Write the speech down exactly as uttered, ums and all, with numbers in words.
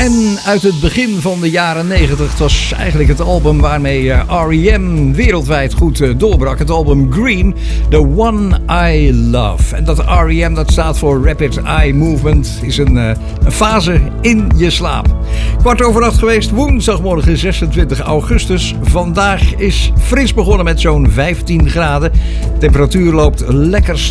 En uit het begin van de jaren negentig, het was eigenlijk het album waarmee R E M wereldwijd goed doorbrak. Het album Green, The One I Love. En dat R E M, dat staat voor Rapid Eye Movement, is een, een fase in je slaap. Kwart over acht geweest, woensdagmorgen zesentwintig augustus. Vandaag is fris begonnen met zo'n vijftien graden. Temperatuur loopt lekker